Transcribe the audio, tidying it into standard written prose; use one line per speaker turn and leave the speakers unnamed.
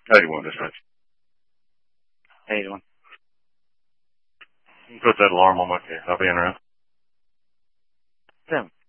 How you doing, Dispatch?
How you doing?
You can put that alarm on my case. I'll be in around.
Yeah.